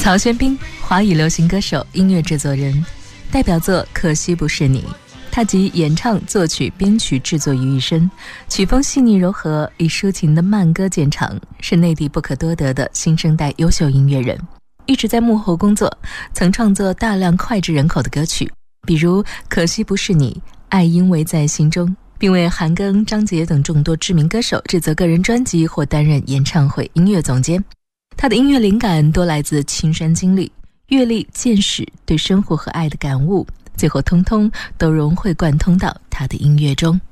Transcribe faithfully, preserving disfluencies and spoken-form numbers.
曹轩宾，华语流行歌手、音乐制作人，代表作《可惜不是你》，他集演唱、作曲、编曲制作于一身，曲风细腻柔和，以抒情的慢歌见长，是内地不可多得的新生代优秀音乐人。一直在幕后工作，曾创作大量脍炙人口的歌曲，比如《可惜不是你》、《爱因为在心中》，并为韩庚、张杰等众多知名歌手制作个人专辑或担任演唱会音乐总监。他的音乐灵感多来自亲身经历、阅历、见识，对生活和爱的感悟，最后通通都融会贯通到他的音乐中。